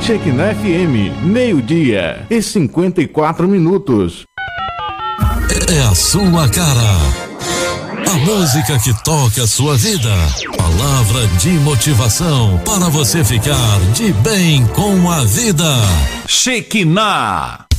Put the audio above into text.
Shekinah FM, 12:54. É a sua cara. A música que toca a sua vida. Palavra de motivação para você ficar de bem com a vida. Shekinah.